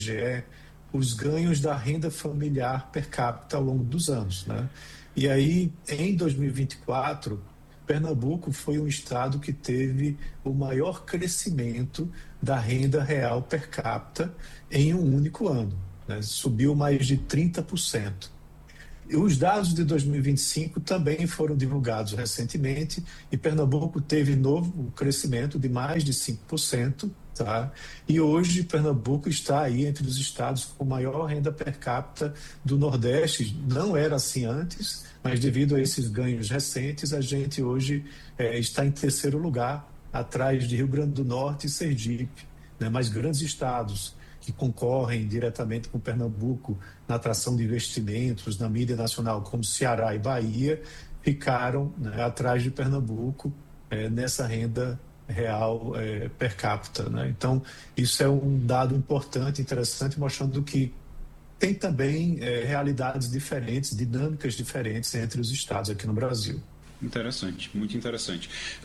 os ganhos da renda familiar per capita ao longo dos anos, né? E aí, em 2024, Pernambuco foi um estado que teve o maior crescimento da renda real per capita em um único ano, né? Subiu mais de 30%. Os dados de 2025 também foram divulgados recentemente e Pernambuco teve novo crescimento de mais de 5%, tá? E hoje Pernambuco está aí entre os estados com maior renda per capita do Nordeste. Não era assim antes, mas devido a esses ganhos recentes, a gente hoje está em terceiro lugar, atrás de Rio Grande do Norte e Sergipe, né? Mais grandes estados que concorrem diretamente com Pernambuco na atração de investimentos na mídia nacional, como Ceará e Bahia, ficaram, né, atrás de Pernambuco nessa renda real per capita, né? Então, isso é um dado importante, interessante, mostrando que tem também realidades diferentes, dinâmicas diferentes entre os estados aqui no Brasil. Interessante, muito interessante.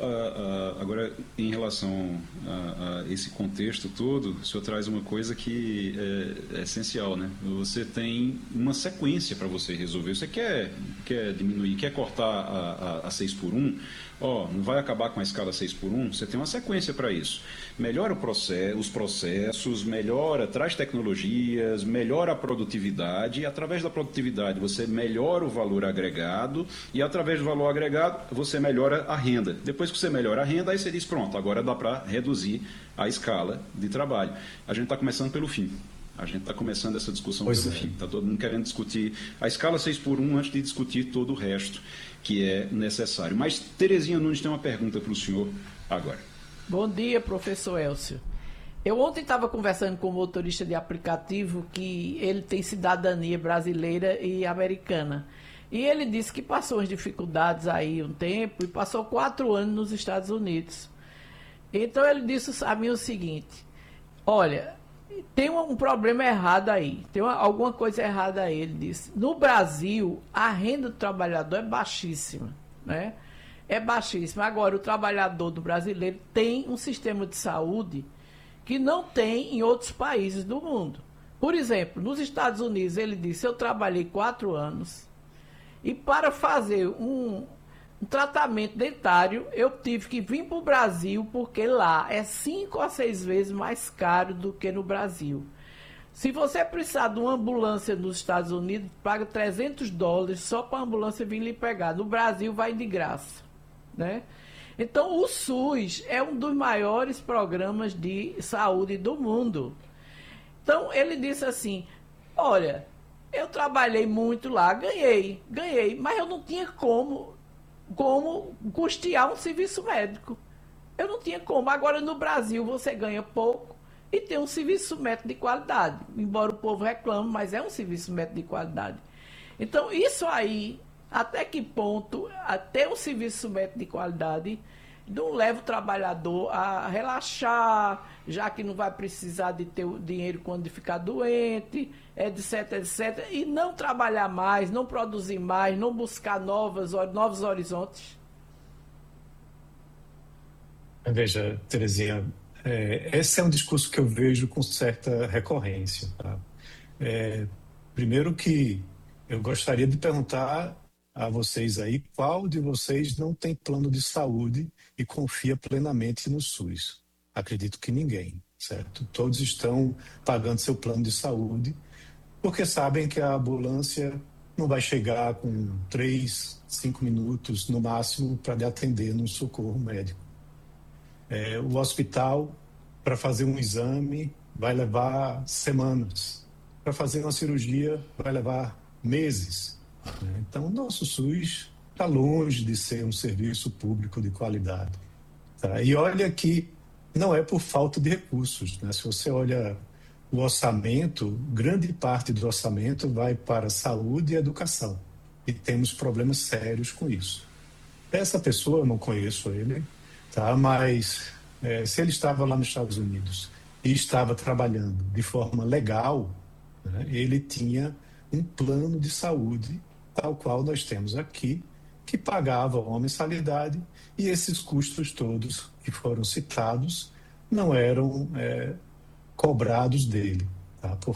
Agora, em relação a esse contexto todo, o senhor traz uma coisa que é essencial, né? Você tem uma sequência para você resolver. Você quer diminuir, quer cortar a 6 por 1, não vai acabar com a escala 6 por 1, você tem uma sequência para isso. Melhora os processos, traz tecnologias, melhora a produtividade, e através da produtividade você melhora o valor agregado, e através do valor agregado você melhora a renda. Depois que você melhora a renda, aí você diz, pronto, agora dá para reduzir a escala de trabalho. A gente está começando pelo fim. A gente está começando essa discussão pelo fim. Está todo mundo querendo discutir a escala 6 por 1 antes de discutir todo o resto que é necessário. Mas Terezinha Nunes tem uma pergunta para o senhor agora. Bom dia, professor Elcio. Eu ontem estava conversando com um motorista de aplicativo que ele tem cidadania brasileira e americana. E ele disse que passou as dificuldades aí um tempo e passou 4 anos nos Estados Unidos. Então ele disse a mim o seguinte: olha, tem um problema errado aí, tem alguma coisa errada aí. Ele disse: no Brasil, a renda do trabalhador é baixíssima, né? É baixíssima. Agora, o trabalhador do brasileiro tem um sistema de saúde que não tem em outros países do mundo. Por exemplo, nos Estados Unidos, ele disse: eu trabalhei 4 anos e para fazer um tratamento dentário, eu tive que vir para o Brasil, porque lá é 5 a 6 vezes mais caro do que no Brasil. Se você precisar de uma ambulância nos Estados Unidos, paga $300 só para a ambulância vir lhe pegar. No Brasil, vai de graça, né? Então, o SUS é um dos maiores programas de saúde do mundo. Então, ele disse assim: olha, eu trabalhei muito lá, ganhei, mas eu não tinha como custear um serviço médico. Eu não tinha como. Agora, no Brasil, você ganha pouco e tem um serviço médico de qualidade. Embora o povo reclame, mas é um serviço médico de qualidade. Então, isso aí, até que ponto ter um serviço médico de qualidade não leva o trabalhador a relaxar, já que não vai precisar de ter o dinheiro quando ficar doente, etc, etc, e não trabalhar mais, não produzir mais, não buscar novos horizontes? Veja, Terezinha, esse é um discurso que eu vejo com certa recorrência, tá? Primeiro que eu gostaria de perguntar a vocês aí, qual de vocês não tem plano de saúde e confia plenamente no SUS? Acredito que ninguém, certo? Todos estão pagando seu plano de saúde porque sabem que a ambulância não vai chegar com 3, 5 minutos no máximo para lhe atender num socorro médico. O hospital, para fazer um exame, vai levar semanas. Para fazer uma cirurgia, vai levar meses. Então, o nosso SUS está longe de ser um serviço público de qualidade. Tá? E olha que não é por falta de recursos, né? Se você olha o orçamento, grande parte do orçamento vai para saúde e educação. E temos problemas sérios com isso. Essa pessoa, eu não conheço ele, tá? Mas se ele estava lá nos Estados Unidos e estava trabalhando de forma legal, né, ele tinha um plano de saúde, tal qual nós temos aqui, que pagava uma mensalidade, e esses custos todos que foram citados não eram cobrados dele. tá?